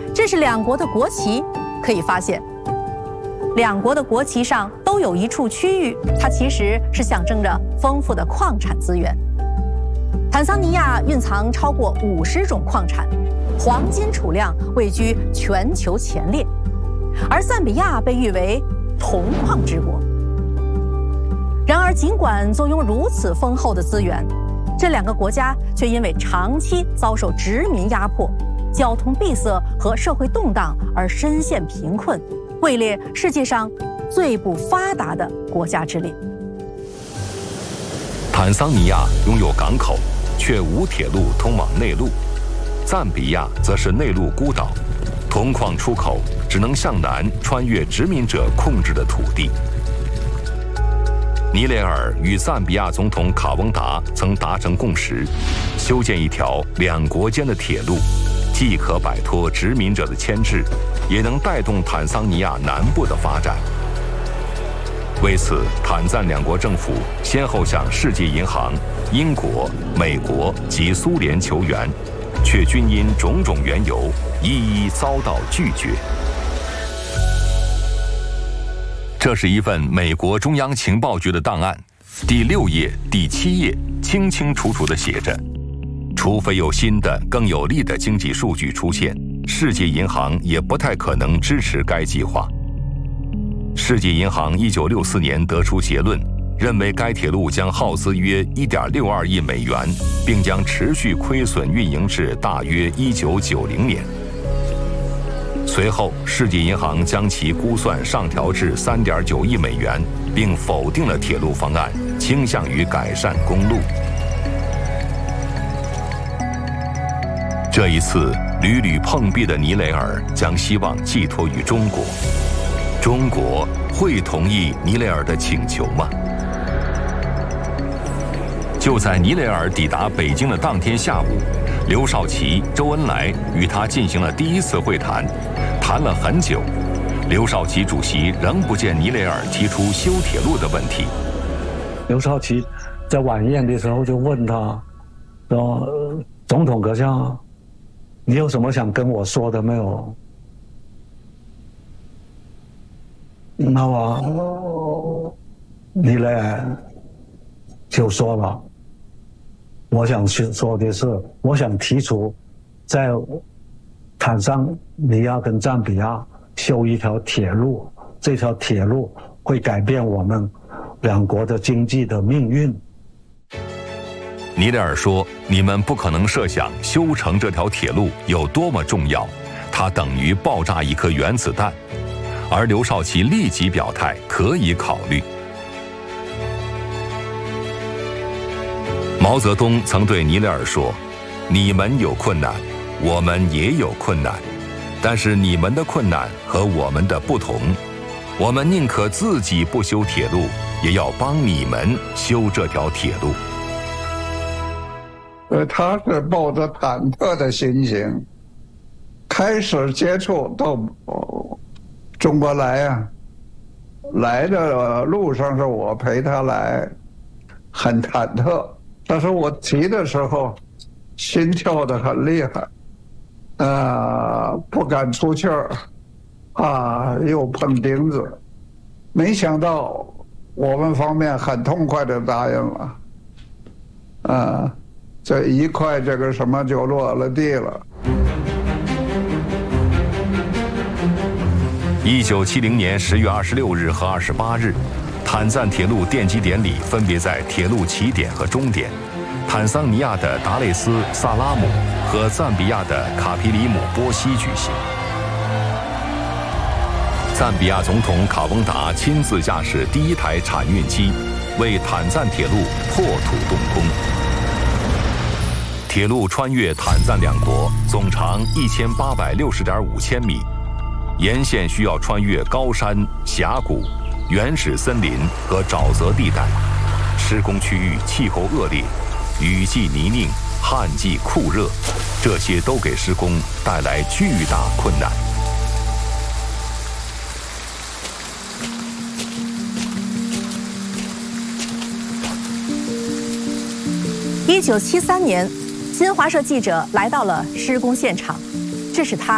这是两国的国旗，可以发现，两国的国旗上都有一处区域，它其实是象征着丰富的矿产资源。坦桑尼亚蕴藏超过50种矿产，黄金储量位居全球前列，而赞比亚被誉为铜矿之国。然而，尽管坐拥如此丰厚的资源，这两个国家却因为长期遭受殖民压迫、交通闭塞和社会动荡而深陷贫困，位列世界上最不发达的国家之列。 坦桑尼亚拥有港口，却无铁路通往内陆；赞比亚则是内陆孤岛，铜矿出口只能向南穿越殖民者控制的土地。尼雷尔与赞比亚总统卡翁达曾达成共识，修建一条两国间的铁路，既可摆脱殖民者的牵制，也能带动坦桑尼亚南部的发展。为此，坦赞两国政府先后向世界银行、英国、美国及苏联求援，却均因种种缘由一一遭到拒绝。这是一份美国中央情报局的档案，第6页、第7页清清楚楚地写着：除非有新的、更有利的经济数据出现，世界银行也不太可能支持该计划。世界银行1964年得出结论，认为该铁路将耗资约1.62亿美元，并将持续亏损运营至大约1990年。随后，世界银行将其估算上调至3.9亿美元，并否定了铁路方案，倾向于改善公路。这一次屡屡碰壁的尼雷尔将希望寄托于中国，中国会同意尼雷尔的请求吗？就在尼雷尔抵达北京的当天下午，刘少奇、周恩来与他进行了第一次会谈，谈了很久。刘少奇主席仍不见尼雷尔提出修铁路的问题。 刘少奇在晚宴的时候就问他说：“总统阁下，你有什么想跟我说的没有？”那么尼雷尔就说了：“我想说的是，我想提出在坦桑尼亚跟赞比亚修一条铁路，这条铁路会改变我们两国的经济的命运。” 尼雷尔说：“你们不可能设想修成这条铁路有多么重要，它等于爆炸一颗原子弹。”而刘少奇立即表态可以考虑。毛泽东曾对尼雷尔说：“你们有困难，我们也有困难，但是你们的困难和我们的不同，我们宁可自己不修铁路，也要帮你们修这条铁路。” 他是抱着忐忑的心情开始接触到中国来啊，来的路上是我陪他来，很忐忑。但是我提的时候，心跳得很厉害，不敢出气儿，又碰钉子。没想到我们方面很痛快地答应了，这一块这个什么就落了地了。 1970年10月26日和28日，坦赞铁路奠基典礼分别在铁路起点和终点，坦桑尼亚的达累斯萨拉姆和赞比亚的卡皮里姆波西举行。赞比亚总统卡翁达亲自驾驶第一台铲运机，为坦赞铁路破土动工。铁路穿越坦赞两国，总长1860.5千米。沿线需要穿越高山、峡谷、原始森林和沼泽地带，施工区域气候恶劣，雨季泥泞，旱季酷热，这些都给施工带来巨大困难。 1973年，新华社记者来到了施工现场，这是他